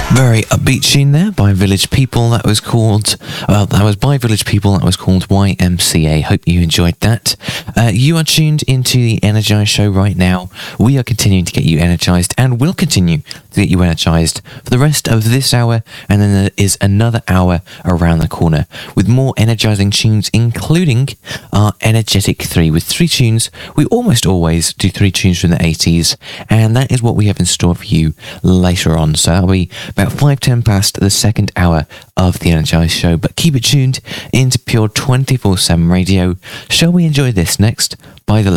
Very upbeat tune there by Village People. That was by Village People. That was called YMCA. Hope you enjoyed that. You are tuned into the Energize Show right now. We are continuing to get you energized and will continue to get you energized for the rest of this hour. And then there is another hour around the corner with more energizing tunes, including our Energetic 3 with 3 tunes. We almost always do 3 tunes from the 80s. And that is what we have in store for you later on. So that'll be about 5:10 past the second hour of the Energize Show, but keep it tuned into Pure 24/7 radio. Shall we enjoy this next by The